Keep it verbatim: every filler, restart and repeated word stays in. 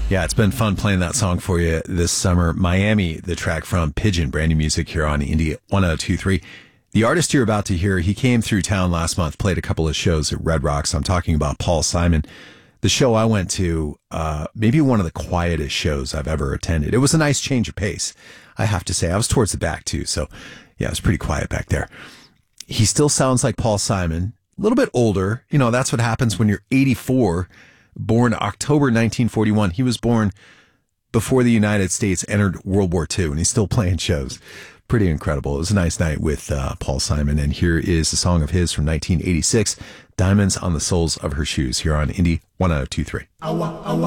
Yeah, it's been fun playing that song for you this summer. Miami, the track from Pigeon, brand new music here on Indie one oh two point three. The artist you're about to hear, he came through town last month, played a couple of shows at Red Rocks. I'm talking about Paul Simon. The show I went to, uh, maybe one of the quietest shows I've ever attended. It was a nice change of pace, I have to say. I was towards the back too, so yeah, it was pretty quiet back there. He still sounds like Paul Simon, a little bit older. You know, that's what happens when you're eighty-four, born October nineteen forty-one. He was born before the United States entered World War Two, and he's still playing shows. Pretty incredible. It was a nice night with uh, Paul Simon, and here is a song of his from nineteen eighty-six, Diamonds on the Soles of Her Shoes, here on Indie one oh two point three.